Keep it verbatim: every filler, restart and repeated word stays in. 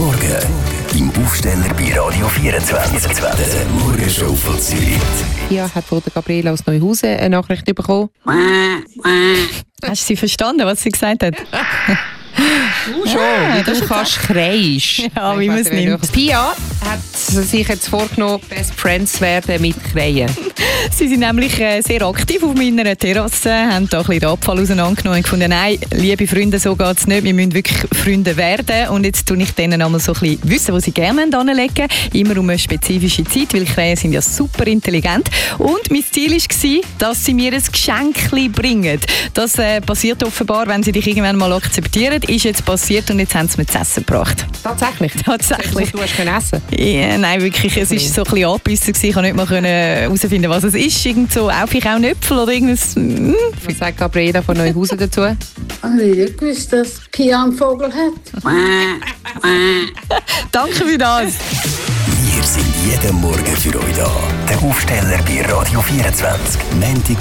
Morgen im Aufsteller bei Radio vierundzwanzig. Der Morgenshow von Zürich. Ja, hat von der Gabriela aus Neuhausen eine Nachricht bekommen. Hast du sie verstanden, was sie gesagt hat? Du schon, Ja, wie das du ist kannst kreisch. Ja, wie man es nimmt. Pia hat sich jetzt vorgenommen, Best Friends zu werden mit Kreien. Sie sind nämlich äh, sehr aktiv auf meiner Terrasse, haben da ein bisschen den Abfall auseinandergenommen und gefunden, nein, liebe Freunde, so geht es nicht, wir müssen wirklich Freunde werden. Und jetzt tue ich denen einmal so ein bisschen wissen, wo sie gerne anlegen, immer um eine spezifische Zeit, weil Kreien sind ja super intelligent. Und mein Ziel war, dass sie mir ein Geschenk bringen. Das äh, passiert offenbar, wenn sie dich irgendwann mal akzeptieren. Ist jetzt passiert und jetzt haben sie mir zu essen gebracht. Tatsächlich? Tatsächlich. Du hast können essen? Ja, nein, wirklich, es war so ein bisschen angebissen. Ich konnte nicht mal herausfinden, was es ist. Irgend so Aufwickaunäpfel oder irgendwas. Mm. Was sagt Gabriela von Neuhausen dazu? Ich habe nicht gewusst, dass Pia einen Vogel hat. Danke für das. Wir sind jeden Morgen für euch da. Der Aufsteller bei Radio vierundzwanzig. Montag